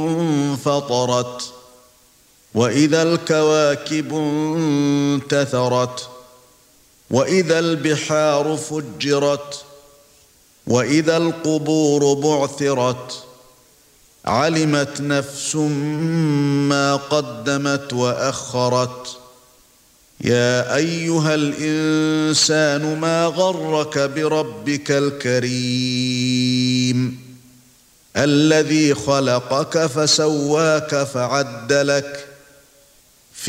انفطرت وإذا الكواكب انتثرت وإذا البحار فجرت وإذا القبور بعثرت علمت نفس ما قدمت وأخرت يا أيها الإنسان ما غرك بربك الكريم الذي خلقك فسواك فعدلك